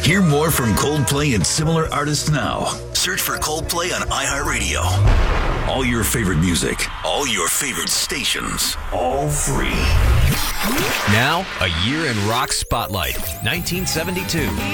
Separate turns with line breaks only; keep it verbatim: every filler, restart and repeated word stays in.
Hear more from Coldplay and similar artists now. Search for Coldplay on iHeartRadio. All your favorite music, all your favorite stations, all free.
Now, a year in rock spotlight, nineteen seventy-two.